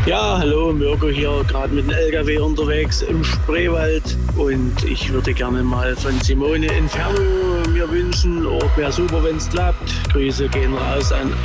Ja, hallo, Mirko hier, gerade mit dem LKW unterwegs im Spreewald und ich würde gerne mal von Simone Inferno mir wünschen. Oh, wäre super, wenn es klappt. Grüße gehen raus an